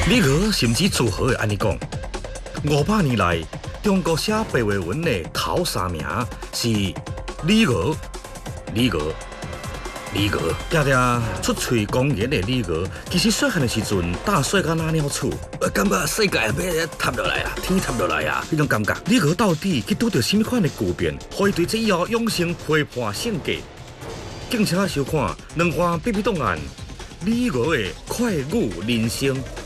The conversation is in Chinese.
李俄甚至自豪地安尼讲：500年来，中国写白话文的头3名是李俄、李俄、李俄。常常出嘴讲言的李俄，其实细汉的时阵大细甲哪鸟厝，感觉世界要塌落来啊，天塌落来啊，迄种感觉。李俄到底去拄到什么款的巨变，可以对这以后永生批判性格？敬请收看两岸秘密档案。李俄的快乐人生。